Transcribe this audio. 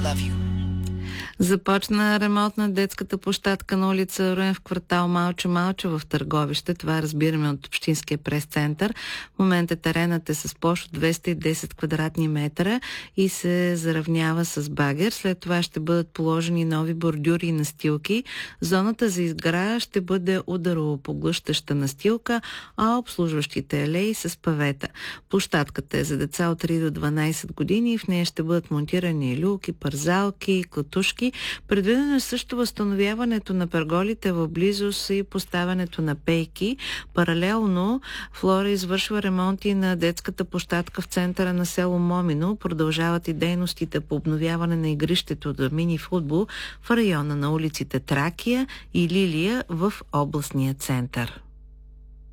love you. Започна ремонт на детската площадка на улица Руен в квартал Малче в Търговище. Това разбираме от Общинския прес-център. В момента теренът е с площ от 210 квадратни метра и се заравнява с багер. След това ще бъдат положени нови бордюри и настилки. Зоната за изгара ще бъде ударопоглъщаща настилка, а обслужващите алеи с павета. Площадката е за деца от 3 до 12 години и в нея ще бъдат монтирани люлки, парзалки, клатушки. Предвидено е също възстановяването на перголите в близост и поставянето на пейки. Паралелно Флора извършва ремонти на детската площадка в центъра на село Момино. Продължават и дейностите по обновяване на игрището за мини-футбол в района на улиците Тракия и Лилия в областния център.